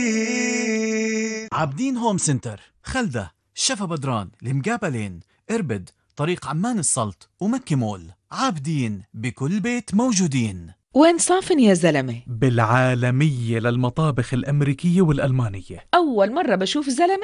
عابدين هوم سنتر، خلدة، شفا بدران، المقابلين، إربد، طريق عمان السلط ومكة مول. عابدين بكل بيت موجودين. وين صافن يا زلمة؟ بالعالمية للمطابخ الأمريكية والألمانية. أول مرة بشوف زلمة